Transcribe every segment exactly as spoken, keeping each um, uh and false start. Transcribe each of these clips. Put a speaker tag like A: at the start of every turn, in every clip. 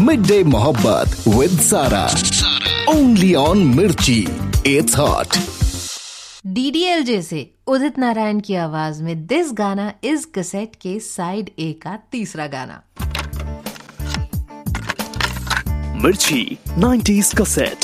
A: Mid day मोहब्बत with सारा, only on मिर्ची, it's hot.
B: D D L J से उदित नारायण की आवाज में दिस गाना इस कैसेट के साइड ए का तीसरा गाना।
A: मिर्ची नाइंटीज़ कैसेट।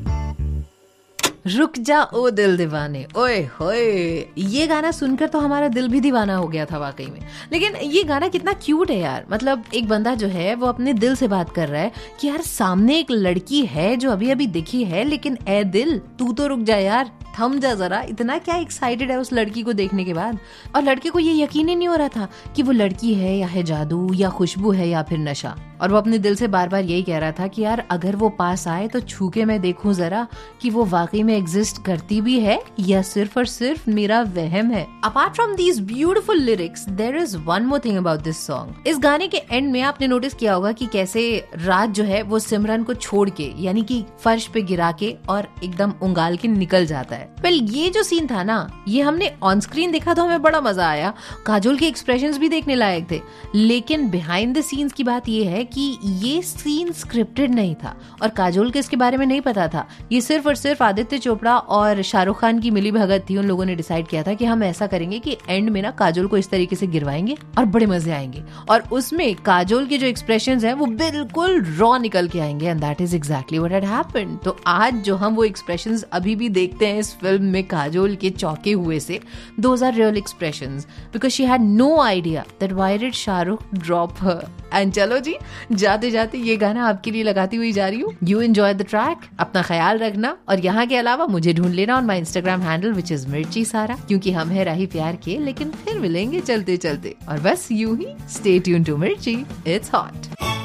B: रुक जा ओ दिल दीवाने, ओए होए, ये गाना सुनकर तो हमारा दिल भी दीवाना हो गया था वाकई में। लेकिन ये गाना कितना क्यूट है यार। मतलब एक बंदा जो है वो अपने दिल से बात कर रहा है कि यार सामने एक लड़की है जो अभी अभी दिखी है, लेकिन ए दिल तू तो रुक जा यार, थम जा जरा। इतना क्या एक्साइटेड है उस लड़की को देखने के बाद। और लड़के को ये यकीन ही नहीं हो रहा था कि वो लड़की है या है जादू या खुशबू है या फिर नशा। और वो अपने दिल से बार बार यही कह रहा था कि यार अगर वो पास आए तो छू के मैं देखूं जरा कि वो वाकई में एग्जिस्ट करती भी है या सिर्फ और सिर्फ मेरा वहम है। Apart from these beautiful lyrics, there is one more thing about this song. इस गाने के एंड में आपने नोटिस किया होगा कि कैसे राज जो है वो सिमरन को छोड़ के यानी कि फर्श पे गिरा के और एकदम उंगाल के निकल जाता है। वेल well, ये जो सीन था ना, ये हमने ऑन स्क्रीन देखा तो हमें बड़ा मजा आया। काजोल के एक्सप्रेशंस भी देखने लायक थे। लेकिन बिहाइंड द सीन्स की बात ये है कि ये सीन स्क्रिप्टेड नहीं था और काजोल के इसके बारे में नहीं पता था। ये सिर्फ और सिर्फ आदित्य चोपड़ा और शाहरुख खान की मिली भगत थी। उन लोगों ने डिसाइड किया था कि हम ऐसा करेंगे कि एंड में ना काजोल को इस तरीके से गिरवाएंगे और बड़े मजे आएंगे। और उसमें काजोल के जो एक्सप्रेशंस हैं वो बिल्कुल रॉ निकल के आएंगे and that is exactly what had happened. तो आज जो हम वो एक्सप्रेशंस अभी भी देखते हैं इस फिल्म में काजोल के चौके हुए से, those are real expressions because she had no idea that why did Shahrukh drop her. And चलो जी, जाते जाते ये गाना आपके लिए लगाती हुई जा रही हूँ। यू एंजॉय द ट्रैक, अपना ख्याल रखना और यहाँ के अलावा मुझे ढूंढ लेना on my Instagram handle which is मिर्ची सारा, क्योंकि हम है राही प्यार के लेकिन फिर मिलेंगे चलते चलते। और बस यूं ही स्टे ट्यून टू मिर्ची, इट्स हॉट।